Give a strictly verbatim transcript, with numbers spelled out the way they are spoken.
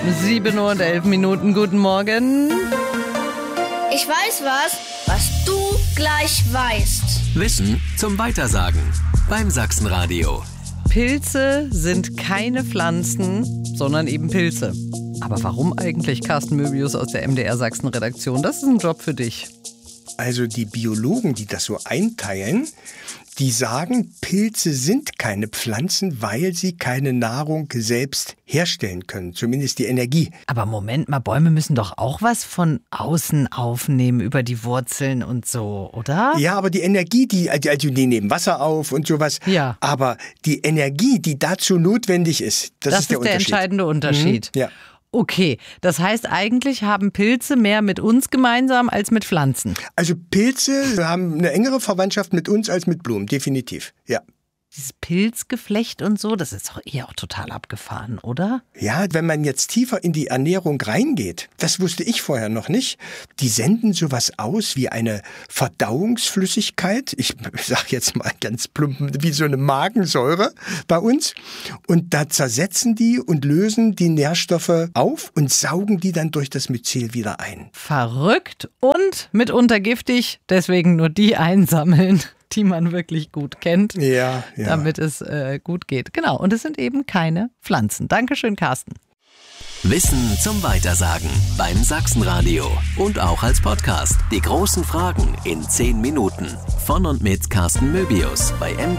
sieben Uhr und elf Minuten, guten Morgen. Ich weiß was, was du gleich weißt. Wissen zum Weitersagen beim Sachsenradio. Pilze sind keine Pflanzen, sondern eben Pilze. Aber warum eigentlich, Carsten Möbius aus der M D R Sachsen-Redaktion? Das ist ein Job für dich. Also die Biologen, die das so einteilen, die sagen, Pilze sind keine Pflanzen, weil sie keine Nahrung selbst herstellen können, zumindest die Energie. Aber Moment mal, Bäume müssen doch auch was von außen aufnehmen über die Wurzeln und so, oder? Ja, aber die Energie, die, also die nehmen Wasser auf und sowas. Ja. Aber die Energie, die dazu notwendig ist, das, das ist der ist der Unterschied. entscheidende Unterschied. Mhm, ja. Okay, das heißt, eigentlich haben Pilze mehr mit uns gemeinsam als mit Pflanzen. Also Pilze haben eine engere Verwandtschaft mit uns als mit Blumen, definitiv, ja. Dieses Pilzgeflecht und so, das ist doch eher auch total abgefahren, oder? Ja, wenn man jetzt tiefer in die Ernährung reingeht, das wusste ich vorher noch nicht, die senden sowas aus wie eine Verdauungsflüssigkeit, ich sag jetzt mal ganz plump, wie so eine Magensäure bei uns, und da zersetzen die und lösen die Nährstoffe auf und saugen die dann durch das Myzel wieder ein. Verrückt und mitunter giftig, deswegen nur die einsammeln, die man wirklich gut kennt, ja, ja. damit es äh, gut geht. Genau, und es sind eben keine Pflanzen. Dankeschön, Carsten. Wissen zum Weitersagen beim Sachsenradio und auch als Podcast. Die großen Fragen in zehn Minuten. Von und mit Carsten Möbius bei M D R.